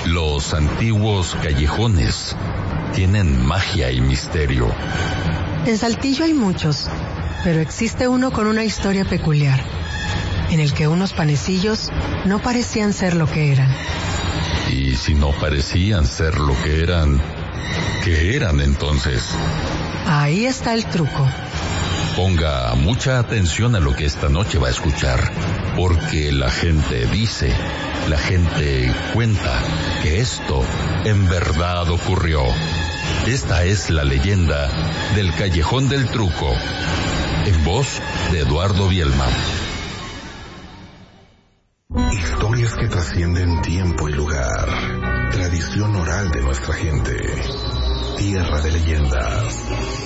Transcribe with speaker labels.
Speaker 1: Los antiguos callejones tienen magia y misterio.
Speaker 2: En Saltillo hay muchos, pero existe uno con una historia peculiar, en el que unos panecillos no parecían ser lo que eran.
Speaker 1: Y si no parecían ser lo que eran, ¿qué eran entonces?
Speaker 2: Ahí está el truco.
Speaker 1: Ponga mucha atención a lo que esta noche va a escuchar, porque la gente dice, la gente cuenta que esto en verdad ocurrió. Esta es la leyenda del Callejón del Truco, en voz de Eduardo Bielma.
Speaker 3: Historias que trascienden tiempo y lugar. Tradición oral de nuestra gente. Tierra de leyendas.